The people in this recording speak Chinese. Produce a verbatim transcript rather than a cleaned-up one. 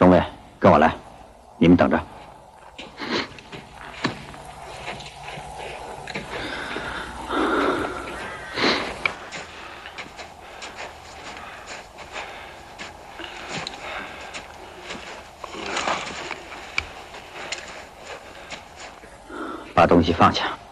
中尉，跟我来，你们等着。把东西放下。